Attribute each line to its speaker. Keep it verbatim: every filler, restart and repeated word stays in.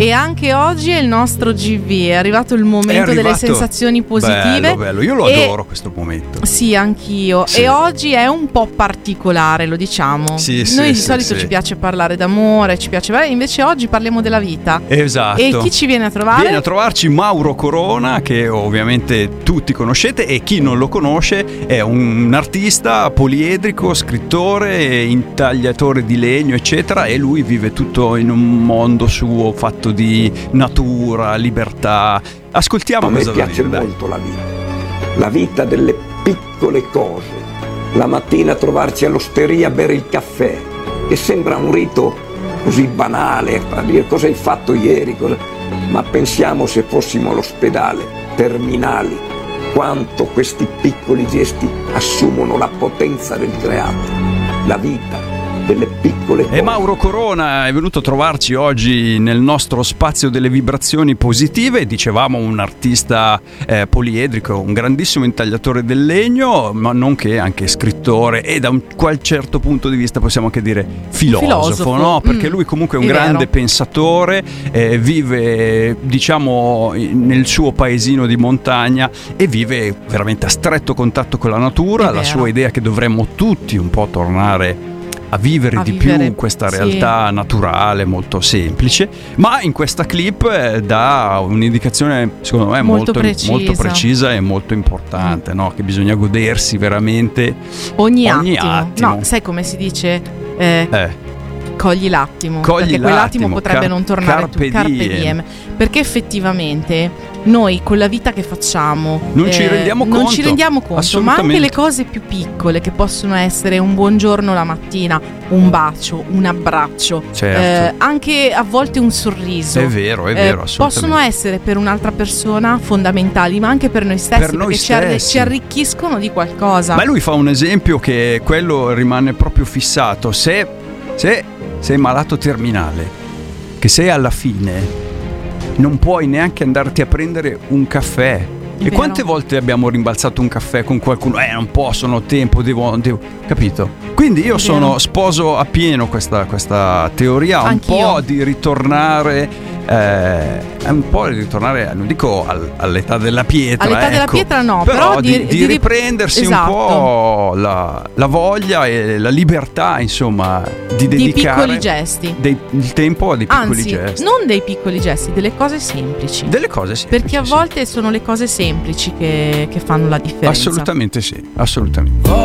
Speaker 1: E anche oggi è il nostro G V, è arrivato il momento
Speaker 2: arrivato...
Speaker 1: delle sensazioni positive.
Speaker 2: Bello, bello, io lo
Speaker 1: e...
Speaker 2: adoro questo momento.
Speaker 1: Sì, anch'io.
Speaker 2: Sì.
Speaker 1: E oggi è un po' particolare, lo diciamo.
Speaker 2: Sì,
Speaker 1: Noi
Speaker 2: sì,
Speaker 1: di
Speaker 2: sì,
Speaker 1: solito
Speaker 2: sì.
Speaker 1: ci piace parlare d'amore, ci piace parlare, invece oggi parliamo della vita.
Speaker 2: Esatto.
Speaker 1: E chi ci viene a trovare?
Speaker 2: Viene a trovarci Mauro Corona, che ovviamente tutti conoscete, e chi non lo conosce è un artista poliedrico, scrittore, intagliatore di legno, eccetera, e lui vive tutto in un mondo suo fatto di natura, libertà. Ascoltiamo
Speaker 3: A me
Speaker 2: cosa
Speaker 3: piace
Speaker 2: dire,
Speaker 3: molto la vita, la vita delle piccole cose. La mattina trovarci all'osteria a bere il caffè, che sembra un rito così banale, a dire cosa hai fatto ieri, cosa... ma pensiamo se fossimo all'ospedale, terminali, quanto questi piccoli gesti assumono la potenza del creato, la vita delle piccole cose.
Speaker 2: E Mauro Corona è venuto a trovarci oggi nel nostro spazio delle vibrazioni positive. Dicevamo un artista eh, poliedrico, un grandissimo intagliatore del legno, ma nonché anche scrittore e da un qual certo punto di vista possiamo anche dire filosofo,
Speaker 1: filosofo.
Speaker 2: no? Perché
Speaker 1: Mm,
Speaker 2: lui comunque è un
Speaker 1: è
Speaker 2: grande
Speaker 1: vero.
Speaker 2: pensatore, eh, vive diciamo nel suo paesino di montagna e vive veramente a stretto contatto con la natura.
Speaker 1: È
Speaker 2: La
Speaker 1: vero.
Speaker 2: sua idea è che dovremmo tutti un po' tornare a vivere
Speaker 1: A
Speaker 2: di
Speaker 1: vivere,
Speaker 2: più questa
Speaker 1: sì.
Speaker 2: realtà naturale molto semplice, ma in questa clip eh, dà un'indicazione secondo me molto,
Speaker 1: Molto precisa.
Speaker 2: molto precisa e molto importante, no? Che bisogna godersi veramente
Speaker 1: Ogni,
Speaker 2: ogni
Speaker 1: attimo.
Speaker 2: attimo.
Speaker 1: No, sai come si dice? Eh,
Speaker 2: eh,
Speaker 1: Cogli l'attimo,
Speaker 2: Cogli
Speaker 1: perché quell'attimo
Speaker 2: l'attimo,
Speaker 1: potrebbe
Speaker 2: car-
Speaker 1: non tornare
Speaker 2: carpe
Speaker 1: tu, carpe
Speaker 2: diem.
Speaker 1: diem. Perché effettivamente noi con la vita che facciamo
Speaker 2: Non ci rendiamo
Speaker 1: non
Speaker 2: conto.
Speaker 1: ci rendiamo conto, ma
Speaker 2: Assolutamente.
Speaker 1: anche le cose più piccole che possono essere un buongiorno la mattina, un bacio, un abbraccio,
Speaker 2: Certo.
Speaker 1: eh, anche a volte un sorriso.
Speaker 2: è vero, è
Speaker 1: eh,
Speaker 2: vero, assolutamente.
Speaker 1: possono essere per un'altra persona fondamentali, ma anche per noi stessi,
Speaker 2: Per noi
Speaker 1: perché ci arri-
Speaker 2: stessi.
Speaker 1: ci arricchiscono di qualcosa.
Speaker 2: Ma lui fa un esempio che quello rimane proprio fissato. Se, se sei malato terminale, che sei alla fine, non puoi neanche andarti a prendere un caffè. E
Speaker 1: vero.
Speaker 2: quante volte abbiamo rimbalzato un caffè con qualcuno? Eh, non posso, non ho tempo, devo, devo... Capito? Quindi io
Speaker 1: È
Speaker 2: sono
Speaker 1: vero.
Speaker 2: sposo appieno questa, questa teoria, un
Speaker 1: Anch'io.
Speaker 2: po' di ritornare, eh, un po' di ritornare, non dico al- all'età della pietra,
Speaker 1: All'età della
Speaker 2: ecco,
Speaker 1: pietra no,
Speaker 2: però,
Speaker 1: però
Speaker 2: di,
Speaker 1: di-
Speaker 2: di
Speaker 1: di-
Speaker 2: riprendersi
Speaker 1: esatto.
Speaker 2: un po' la, la voglia e la libertà, insomma, di
Speaker 1: di
Speaker 2: dedicare
Speaker 1: piccoli gesti.
Speaker 2: dei- il tempo a dei piccoli
Speaker 1: Anzi,
Speaker 2: gesti.
Speaker 1: non dei piccoli gesti, delle cose semplici.
Speaker 2: Delle cose semplici.
Speaker 1: Perché a
Speaker 2: sì.
Speaker 1: volte sono le cose semplici che, che fanno la differenza.
Speaker 2: Assolutamente sì, assolutamente.